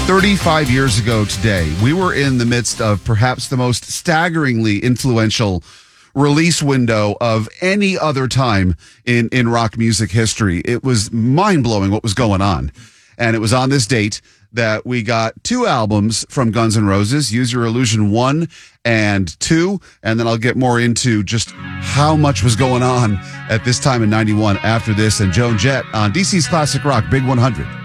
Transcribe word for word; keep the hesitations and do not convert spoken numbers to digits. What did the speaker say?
thirty-five years ago today, we were in the midst of perhaps the most staggeringly influential release window of any other time in, in rock music history. It was mind-blowing what was going on. And it was on this date that we got two albums from Guns N' Roses, Use Your Illusion one and two, and then I'll get more into just how much was going on at this time in ninety-one after this. And Joan Jett on D C's Classic Rock Big one hundred.